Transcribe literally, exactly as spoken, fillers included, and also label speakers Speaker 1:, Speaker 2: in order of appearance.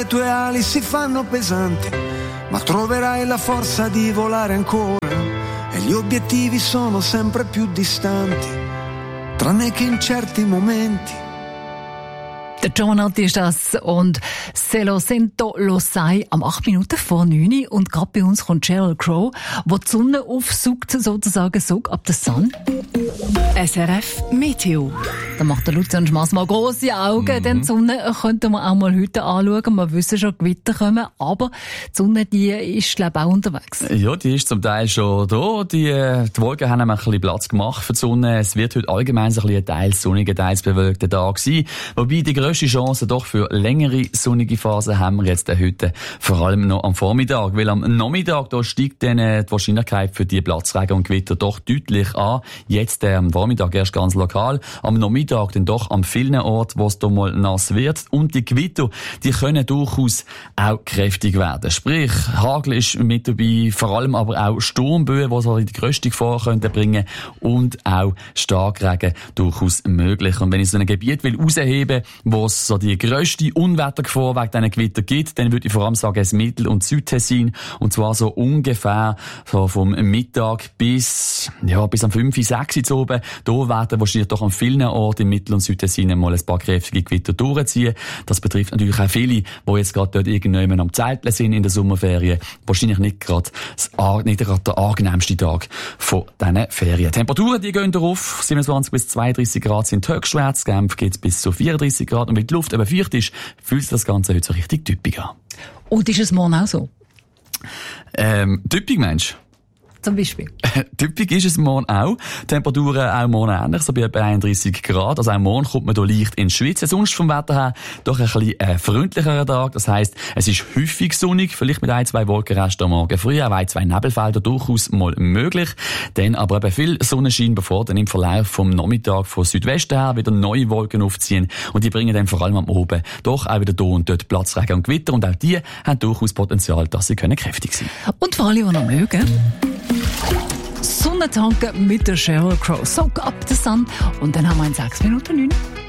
Speaker 1: Le tue ali si fanno pesanti, ma troverai la forza di volare ancora. E gli obiettivi sono sempre più distanti, tranne che in certi momenti.
Speaker 2: Der Jonat ist das und Se lo sento lo sai am acht Minuten vor neun und gerade bei uns kommt Sheryl Crow, wo die Sonne aufsaugt, sozusagen Sog ab der Sonne.
Speaker 3: S R F Meteo.
Speaker 2: Da macht der Lucian Schmass mal grosse Augen, mhm. denn die Sonne könnten wir auch mal heute anschauen. Wir wissen schon, Gewitter kommen, aber die Sonne, die ist, glaube ich, auch unterwegs.
Speaker 4: Ja, die ist zum Teil schon da. Die, die Wolken haben ein bisschen Platz gemacht für die Sonne. Es wird heute allgemein so ein, ein teils sonniger, teils bewölkter Tag sein. Wobei die grösste Chance doch für längere sonnige Phasen haben wir jetzt heute vor allem noch am Vormittag. Weil am Nachmittag, da steigt dann die Wahrscheinlichkeit für die Platzregen und Gewitter doch deutlich an. Jetzt äh, am Vormittag erst ganz lokal. Am Nachmittag dann doch an vielen Orten, wo es da mal nass wird. Und die Gewitter, die können durchaus auch kräftig werden. Sprich, Hagel ist mit dabei, vor allem aber auch Sturmböen, die so die grösste Gefahr könnten bringen, und auch Starkregen durchaus möglich. Und wenn ich so ein Gebiet will rausheben, wo es so die grösste Unwettergefahr wegen diesen Gewitter gibt, dann würde ich vor allem sagen, das Mittel- und Südtessin. Und zwar so ungefähr so vom Mittag bis, ja, bis am fünf, sechs Uhr oben. Da werden wahrscheinlich doch an vielen Orten im Mittel- und Südtessin mal ein paar kräftige Gewitter durchziehen. Das betrifft natürlich auch viele, die jetzt gerade dort irgendjemand am Zelteln sind in der Sommerferien. Wahrscheinlich nicht gerade, nicht gerade der angenehmste Tag von diesen Ferien. Temperaturen, die gehen darauf. siebenundzwanzig bis zweiunddreissig Grad sind höchstwärts. Genf geht es bis zu vierunddreissig Grad. Und wenn die Luft eben feucht ist, fühlt sich das Ganze heute so richtig typisch an.
Speaker 2: Und ist es morgen auch so?
Speaker 4: Ähm, typisch, Mensch.
Speaker 2: Zum Beispiel?
Speaker 4: Typisch ist es morgen auch. Temperaturen auch morgen ähnlich, so bei etwa einunddreissig Grad. Also auch morgen kommt man hier leicht ins Schwitzen. Sonst vom Wetter her doch ein bisschen äh, freundlicherer Tag. Das heisst, es ist häufig sonnig, vielleicht mit ein, zwei Wolkenresten am Morgen früh, auch ein, zwei Nebelfelder durchaus mal möglich. Dann aber eben viel Sonnenschein, bevor dann im Verlauf vom Nachmittag von Südwesten her wieder neue Wolken aufziehen. Und die bringen dann vor allem am Oben doch auch wieder da und dort Platzregen und Gewitter. Und auch die haben durchaus Potenzial, dass sie können kräftig sein können.
Speaker 2: Und für alle, die noch mögen, Sonne tanken mit der Sheryl Crow. Soak up the sun. Und dann haben wir in sechs Minuten neun.